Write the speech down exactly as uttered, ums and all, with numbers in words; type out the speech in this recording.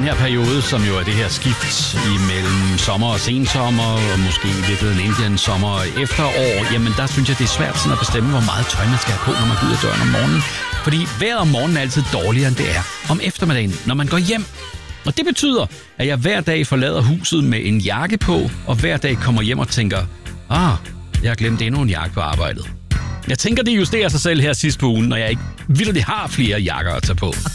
her periode, som jo er det her skift imellem sommer og sensommer, og måske i virkeligheden Indien sommer og efterår, jamen der synes jeg, det er svært sådan at bestemme, hvor meget tøj man skal have på, når man går ud af døren om morgenen. Fordi vejret om morgenen er altid dårligere, end det er om eftermiddagen, når man går hjem. Og det betyder, at jeg hver dag forlader huset med en jakke på, og hver dag kommer hjem og tænker, ah, jeg har glemt endnu en jakke på arbejdet. Jeg tænker, det justerer sig selv her sidst på ugen, når jeg ikke virkelig har flere jakker at tage på.